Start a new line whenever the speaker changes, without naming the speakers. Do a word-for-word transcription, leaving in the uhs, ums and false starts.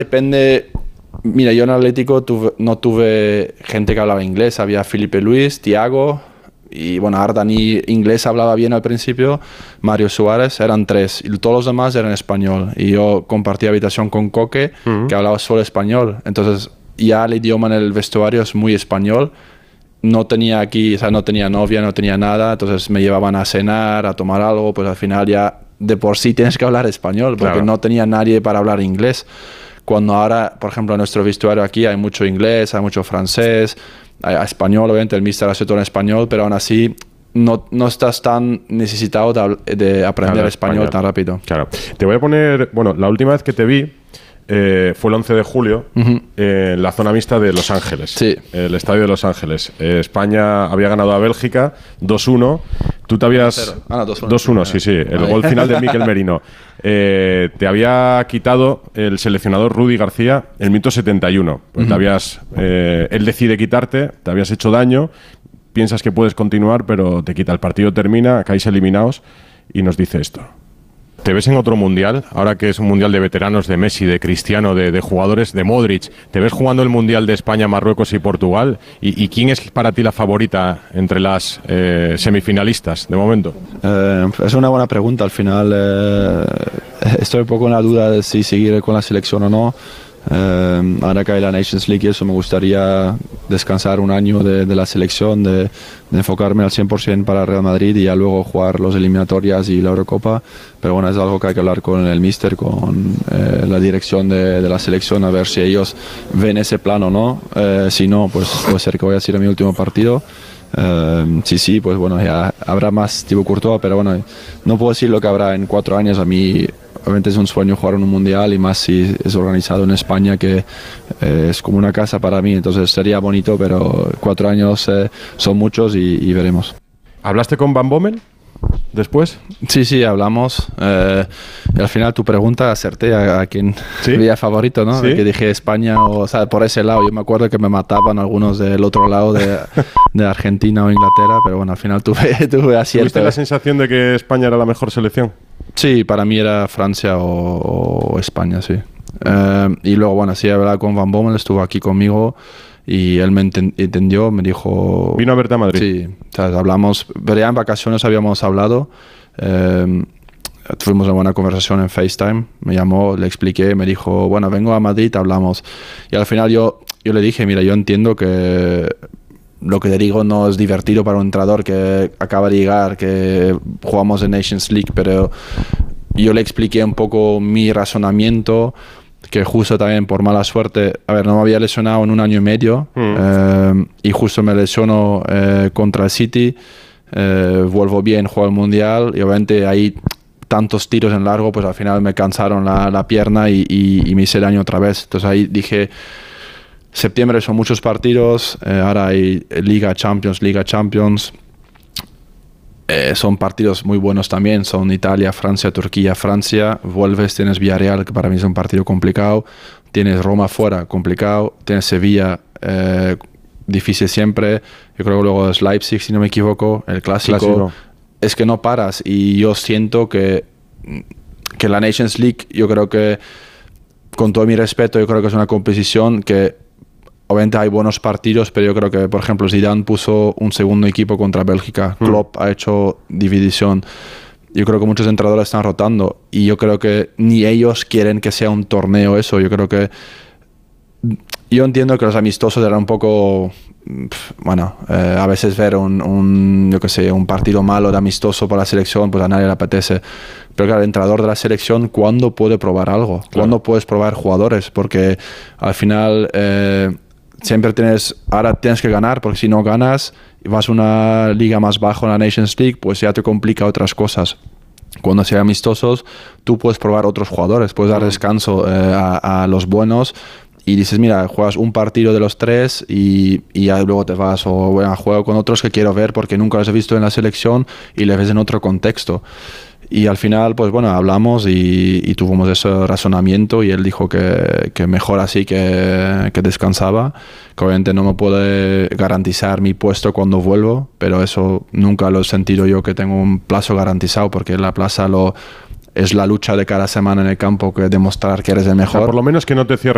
Depende. Mira, yo en Atlético tuve, no tuve gente que hablaba inglés. Había Felipe Luis, Thiago y bueno, Ardani inglés hablaba bien al principio. Mario Suárez, eran tres. Y todos los demás eran español. Y yo compartía habitación con Coque, uh-huh. que hablaba solo español. Entonces ya el idioma en el vestuario es muy español. No tenía aquí, o sea, no tenía novia, no tenía nada. Entonces me llevaban a cenar, a tomar algo. Pues al final ya de por sí tienes que hablar español, porque claro. no tenía nadie para hablar inglés. Cuando ahora, por ejemplo, en nuestro vestuario aquí hay mucho inglés, hay mucho francés, hay español, obviamente el míster hace todo en español, pero aún así no, no estás tan necesitado de, de aprender claro, español, español tan rápido.
Claro. Te voy a poner, bueno, la última vez que te vi eh, fue el once de julio uh-huh. eh, en la zona mixta de Los Ángeles,
sí.
el estadio de Los Ángeles. Eh, España había ganado a Bélgica dos uno. Tú te habías...
Ah, no,
dos uno, sí, sí. El gol final de Mikel Merino. Eh, te había quitado el seleccionador Rudy García el minuto setenta y uno. Pues uh-huh. te habías, eh, él decide quitarte, te habías hecho daño, piensas que puedes continuar, pero te quita. El partido termina, caéis eliminados y nos dice esto. ¿Te ves en otro mundial? Ahora que es un mundial de veteranos, de Messi, de Cristiano, de, de jugadores, de Modric. ¿Te ves jugando el mundial de España, Marruecos y Portugal? ¿Y, y quién es para ti la favorita entre las eh, semifinalistas de momento?
Eh, es una buena pregunta. Al final eh, estoy un poco en la duda de si seguir con la selección o no. Eh, ahora que hay la Nations League y eso, me gustaría descansar un año de, de la selección, de, de enfocarme al cien por ciento para Real Madrid y ya luego jugar los eliminatorias y la Eurocopa. Pero bueno, es algo que hay que hablar con el míster, con eh, la dirección de, de la selección, a ver si ellos ven ese plan o no. Eh, si no, pues puede ser que voy a ir a mi último partido. Uh, sí, sí, pues bueno, ya habrá más tipo Courtois, pero bueno, no puedo decir lo que habrá en cuatro años. A mí, obviamente, es un sueño jugar en un mundial y más si es organizado en España, que eh, es como una casa para mí. Entonces sería bonito, pero cuatro años eh, son muchos y, y veremos.
¿Hablaste con Van Bommel después?
Sí, sí, hablamos. Eh, y al final tu pregunta acerté a, a quien
¿Sí?
veía favorito, ¿no?
¿Sí?
Que dije España, o, o sea, por ese lado. Yo me acuerdo que me mataban algunos del otro lado de, de Argentina o Inglaterra, pero bueno, al final tuve, tuve acierto.
¿Tuviste la sensación de que España era la mejor selección? Sí,
para mí era Francia o, o España, sí. Eh, y luego, bueno, sí, he hablado con Van Bommel, estuvo aquí conmigo. Y él me entendió, me dijo...
¿Vino a verte a Madrid?
Sí, o sea, hablamos, pero ya en vacaciones habíamos hablado, eh, tuvimos una buena conversación en FaceTime, me llamó, le expliqué, me dijo, bueno, vengo a Madrid, hablamos. Y al final yo, yo le dije, mira, yo entiendo que lo que te digo no es divertido para un entrenador que acaba de llegar, que jugamos en Nations League, pero yo le expliqué un poco mi razonamiento, que justo también por mala suerte, a ver, no me había lesionado en un año y medio mm. eh, y justo me lesiono eh, contra el City, eh, vuelvo bien, juego el Mundial y obviamente ahí tantos tiros en largo, pues al final me cansaron la, la pierna y, y, y me hice daño otra vez. Entonces ahí dije, septiembre son muchos partidos, eh, ahora hay Liga Champions, Liga Champions. Eh, son partidos muy buenos también, son Italia, Francia, Turquía, Francia, vuelves, tienes Villarreal, que para mí es un partido complicado, tienes Roma fuera, complicado, tienes Sevilla, eh, difícil siempre, yo creo que luego es Leipzig, si no me equivoco, el clásico, clásico. Es que no paras y yo siento que, que la Nations League, yo creo que, con todo mi respeto, yo creo que es una competición que obviamente hay buenos partidos, pero yo creo que, por ejemplo, Zidane puso un segundo equipo contra Bélgica. Mm. Klopp ha hecho división. Yo creo que muchos entrenadores están rotando y yo creo que ni ellos quieren que sea un torneo eso. Yo creo que... Yo entiendo que los amistosos eran un poco... Bueno, eh, a veces ver un, un, yo qué sé, un partido malo de amistoso para la selección, pues a nadie le apetece. Pero claro, el entrenador de la selección, ¿cuándo puede probar algo? Claro. ¿Cuándo puedes probar jugadores? Porque al final... Eh, siempre tienes, ahora tienes que ganar, porque si no ganas y vas a una liga más baja en la Nations League, pues ya te complica otras cosas. Cuando sean amistosos, tú puedes probar otros jugadores, puedes dar descanso eh, a, a los buenos y dices, mira, juegas un partido de los tres y, y ya luego te vas o bueno, juego con otros que quiero ver porque nunca los he visto en la selección y les ves en otro contexto. Y al final, pues bueno, hablamos y, y tuvimos ese razonamiento y él dijo que, que mejor así que, que descansaba, que obviamente no me puede garantizar mi puesto cuando vuelvo, pero eso nunca lo he sentido yo que tengo un plazo garantizado, porque la plaza lo, es la lucha de cada semana en el campo, que demostrar que eres el mejor.
O sea, por lo menos que no te cierre